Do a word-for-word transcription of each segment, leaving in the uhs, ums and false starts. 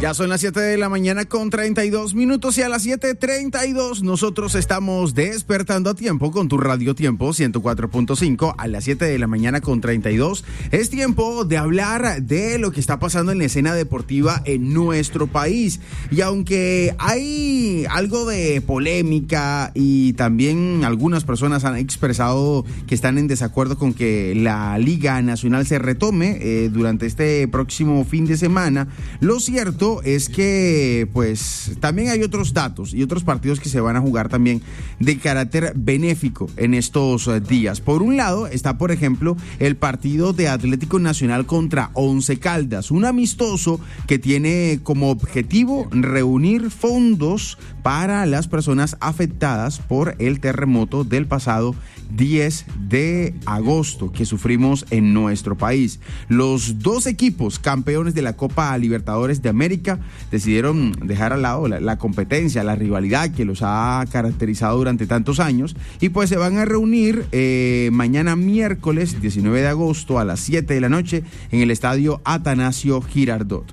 Ya son las siete de la mañana con treinta y dos minutos y a las siete treinta y dos nosotros estamos despertando a tiempo con tu Radio Tiempo ciento cuatro punto cinco. A las siete de la mañana con treinta y dos es tiempo de hablar de lo que está pasando en la escena deportiva en nuestro país. Y aunque hay algo de polémica y también algunas personas han expresado que están en desacuerdo con que la Liga Nacional se retome eh, durante este próximo fin de semana, lo cierto es que pues también hay otros datos y otros partidos que se van a jugar también de carácter benéfico en estos días. Por un lado está, por ejemplo, el partido de Atlético Nacional contra Once Caldas, un amistoso que tiene como objetivo reunir fondos para las personas afectadas por el terremoto del pasado diez de agosto que sufrimos en nuestro país. Los dos equipos campeones de la Copa Libertadores de América decidieron dejar al lado la, la competencia, la rivalidad que los ha caracterizado durante tantos años y pues se van a reunir eh, mañana miércoles diecinueve de agosto a las siete de la noche en el estadio Atanasio Girardot.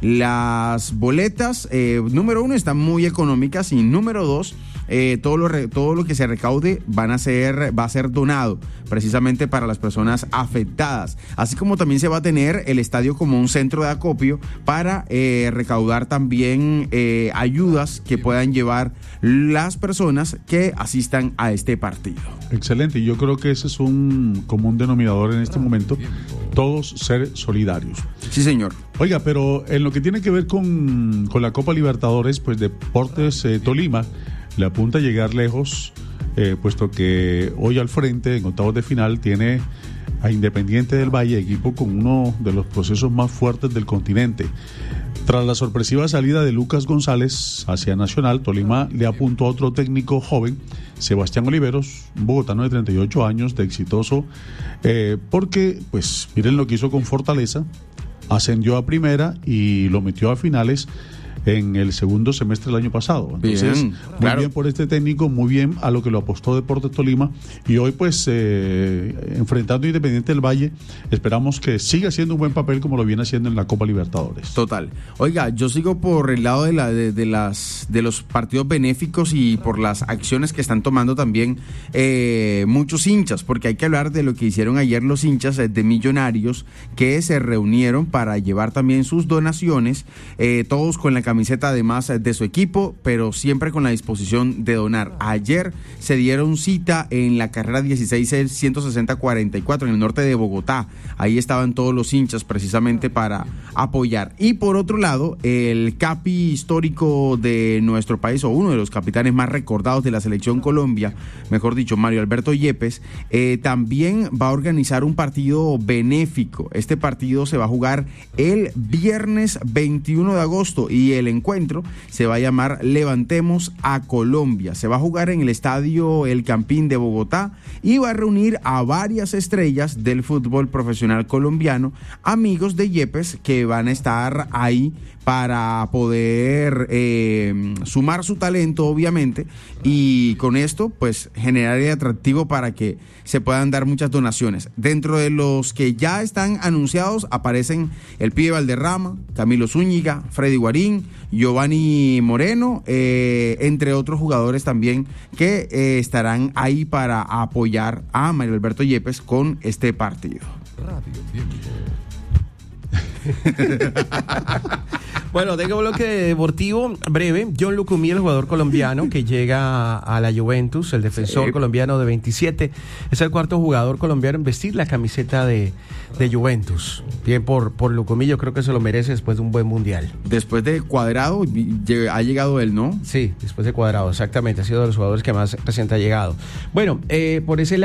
Las boletas, eh, número uno, están muy económicas y número dos, eh, todo lo re, todo lo que se recaude van a ser, va a ser donado precisamente para las personas afectadas. Así como también se va a tener el estadio como un centro de acopio para eh, recaudar también eh, ayudas que puedan llevar las personas que asistan a este partido. Excelente, yo creo que ese es un común denominador en este momento, todos ser solidarios. Sí, señor. Oiga, pero en lo que tiene que ver con, con la Copa Libertadores, pues Deportes eh, Tolima le apunta a llegar lejos, eh, puesto que hoy al frente, en octavos de final, tiene a Independiente del Valle, equipo con uno de los procesos más fuertes del continente. Tras la sorpresiva salida de Lucas González hacia Nacional, Tolima le apuntó a otro técnico joven, Sebastián Oliveros, un bogotano de treinta y ocho años, de exitoso, eh, porque, pues, miren lo que hizo con Fortaleza, ascendió a primera y lo metió a finales en el segundo semestre del año pasado. Entonces, bien, muy claro. bien por este técnico, muy bien a lo que lo apostó Deportes Tolima, y hoy pues eh, enfrentando a Independiente del Valle, esperamos que siga haciendo un buen papel como lo viene haciendo en la Copa Libertadores. Total. Oiga, yo sigo por el lado de, la, de, de, las, de los partidos benéficos y por las acciones que están tomando también eh, muchos hinchas, porque hay que hablar de lo que hicieron ayer los hinchas de Millonarios, que se reunieron para llevar también sus donaciones, eh, todos con la camiseta además de su equipo, pero siempre con la disposición de donar. Ayer se dieron cita en la carrera dieciséis ciento sesenta cuarenta y cuatro en el norte de Bogotá. Ahí estaban todos los hinchas precisamente para apoyar. Y por otro lado, el capi histórico de nuestro país, o uno de los capitanes más recordados de la selección Colombia, mejor dicho, Mario Alberto Yepes, eh, también va a organizar un partido benéfico. Este partido se va a jugar el viernes veintiuno de agosto y el encuentro se va a llamar Levantemos a Colombia. Se va a jugar en el estadio El Campín de Bogotá y va a reunir a varias estrellas del fútbol profesional colombiano, amigos de Yepes, que van a estar ahí para poder eh, sumar su talento, obviamente, y con esto pues generar el atractivo para que se puedan dar muchas donaciones. Dentro de los que ya están anunciados aparecen el Pibe Valderrama, Camilo Zúñiga, Freddy Guarín, Giovanni Moreno, eh, entre otros jugadores también que eh, estarán ahí para apoyar a Mario Alberto Yepes con este partido. Radio Tiempo. Bueno, tengo bloque deportivo breve. John Lucumí, el jugador colombiano que llega a la Juventus, el defensor sí. colombiano de veintisiete, es el cuarto jugador colombiano en vestir la camiseta de, de Juventus. Bien por, por Lucumí, yo creo que se lo merece después de un buen mundial. Después de Cuadrado, ha llegado él, ¿no? Sí, después de Cuadrado, exactamente. Ha sido de los jugadores que más reciente ha llegado. Bueno, eh, por ese lado.